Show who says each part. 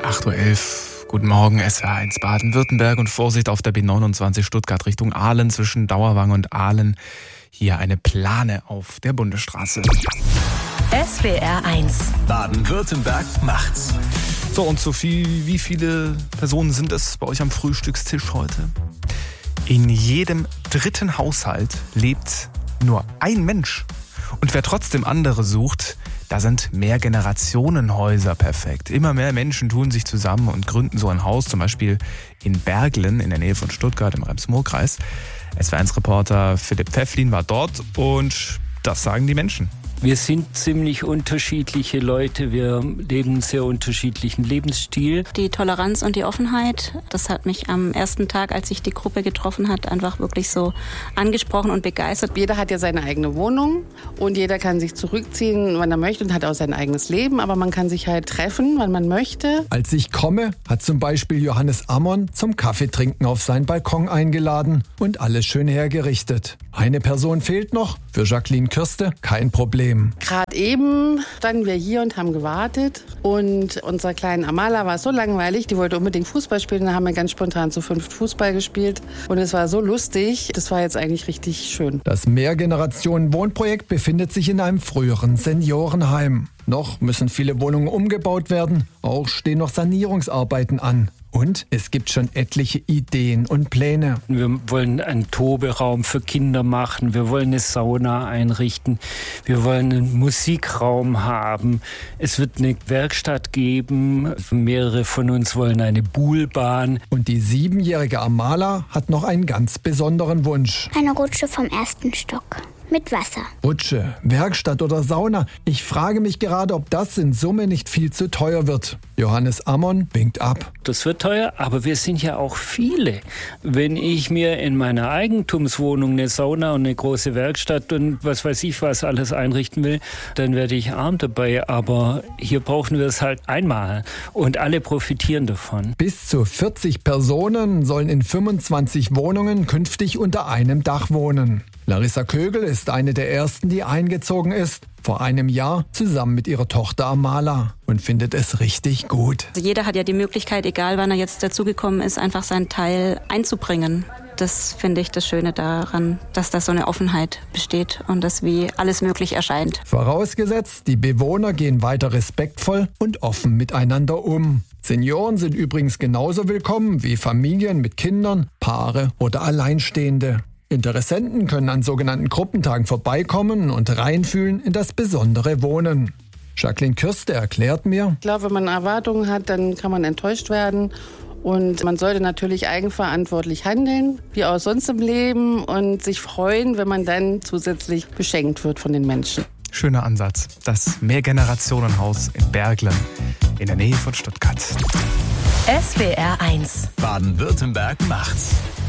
Speaker 1: 8:11 Uhr. Guten Morgen, SWR1 Baden-Württemberg und Vorsicht auf der B29 Stuttgart Richtung Aalen zwischen Dauerwang und Aalen. Hier eine Plane auf der Bundesstraße.
Speaker 2: SWR1
Speaker 3: Baden-Württemberg macht's.
Speaker 1: So, und Sophie, wie viele Personen sind es bei euch am Frühstückstisch heute? In jedem dritten Haushalt lebt nur ein Mensch. Und wer trotzdem andere sucht, da sind Mehrgenerationenhäuser perfekt. Immer mehr Menschen tun sich zusammen und gründen so ein Haus, zum Beispiel in Berglen in der Nähe von Stuttgart im Rems-Murr-Kreis. SWR1-Reporter Philipp Pfefflin war dort und das sagen die Menschen.
Speaker 4: Wir sind ziemlich unterschiedliche Leute, wir leben einen sehr unterschiedlichen Lebensstil.
Speaker 5: Die Toleranz und die Offenheit, das hat mich am ersten Tag, als sich die Gruppe getroffen hat, einfach wirklich so angesprochen und begeistert.
Speaker 6: Jeder hat ja seine eigene Wohnung und jeder kann sich zurückziehen, wann er möchte und hat auch sein eigenes Leben, aber man kann sich halt treffen, wann man möchte.
Speaker 7: Als ich komme, hat zum Beispiel Johannes Ammon zum Kaffeetrinken auf seinen Balkon eingeladen und alles schön hergerichtet. Eine Person fehlt noch, für Jacqueline Kürste kein Problem.
Speaker 6: Gerade eben standen wir hier und haben gewartet und unserer kleinen Amala war so langweilig, die wollte unbedingt Fußball spielen, dann haben wir ganz spontan zu 5 Fußball gespielt und es war so lustig, das war jetzt eigentlich richtig schön.
Speaker 7: Das Mehrgenerationen-Wohnprojekt befindet sich in einem früheren Seniorenheim. Noch müssen viele Wohnungen umgebaut werden, auch stehen noch Sanierungsarbeiten an. Und es gibt schon etliche Ideen und Pläne.
Speaker 4: Wir wollen einen Toberaum für Kinder machen, wir wollen eine Sauna einrichten, wir wollen einen Musikraum haben. Es wird eine Werkstatt geben, mehrere von uns wollen eine Buhlbahn.
Speaker 7: Und die 7-jährige Amala hat noch einen ganz besonderen Wunsch.
Speaker 8: Eine Rutsche vom 1. Stock. Mit Wasser.
Speaker 7: Rutsche, Werkstatt oder Sauna. Ich frage mich gerade, ob das in Summe nicht viel zu teuer wird. Johannes Ammon winkt ab.
Speaker 4: Das wird teuer, aber wir sind ja auch viele. Wenn ich mir in meiner Eigentumswohnung eine Sauna und eine große Werkstatt und was weiß ich was alles einrichten will, dann werde ich arm dabei. Aber hier brauchen wir es halt einmal und alle profitieren davon.
Speaker 7: Bis zu 40 Personen sollen in 25 Wohnungen künftig unter einem Dach wohnen. Larissa Kögel ist eine der ersten, die eingezogen ist, vor einem Jahr zusammen mit ihrer Tochter Amala und findet es richtig gut.
Speaker 5: Also jeder hat ja die Möglichkeit, egal wann er jetzt dazugekommen ist, einfach seinen Teil einzubringen. Das finde ich das Schöne daran, dass da so eine Offenheit besteht und dass wie alles möglich erscheint.
Speaker 7: Vorausgesetzt, die Bewohner gehen weiter respektvoll und offen miteinander um. Senioren sind übrigens genauso willkommen wie Familien mit Kindern, Paare oder Alleinstehende. Interessenten können an sogenannten Gruppentagen vorbeikommen und reinfühlen in das besondere Wohnen. Jacqueline Kürste erklärt mir:
Speaker 6: Ich glaube, wenn man Erwartungen hat, dann kann man enttäuscht werden. Und man sollte natürlich eigenverantwortlich handeln, wie auch sonst im Leben, und sich freuen, wenn man dann zusätzlich beschenkt wird von den Menschen.
Speaker 1: Schöner Ansatz. Das Mehrgenerationenhaus in Berglen in der Nähe von Stuttgart.
Speaker 2: SWR1
Speaker 3: Baden-Württemberg macht's.